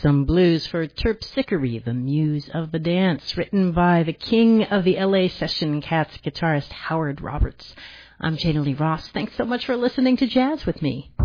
some blues for Terpsichore, the muse of the dance, written by the king of the LA Session Cats guitarist Howard Roberts. I'm Jana Lee Ross. Thanks so much for listening to Jazz with me.